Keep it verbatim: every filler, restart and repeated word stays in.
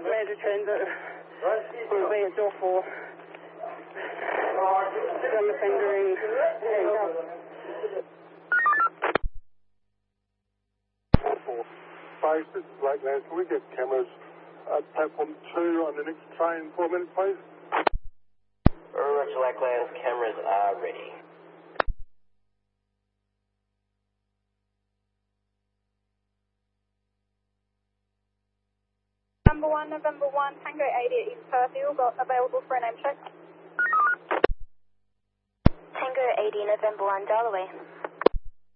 Major transit will be at door four. Gun offendering handcuffs. Base, this is Lakeland. Can we get cameras at platform two on the next train? Four minutes, please. Roger, Lakeland, cameras are ready. Number one, November one, Tango eighty at East Perthville, got available for a name check. Tango eighty, November one, dial away.